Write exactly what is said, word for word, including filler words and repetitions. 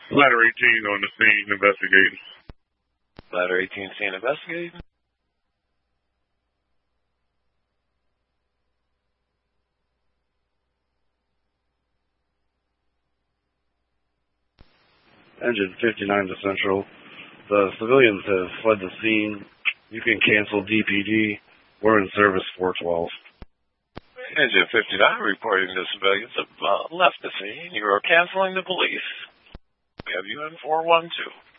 Ladder eighteen on the scene investigating. Ladder eighteen scene investigating. Engine fifty-nine to Central. The civilians have fled the scene. You can cancel D P D. We're in service four twelve. Engine fifty-nine reporting the civilians have uh, left the scene. You are canceling the police. We have you in four one two.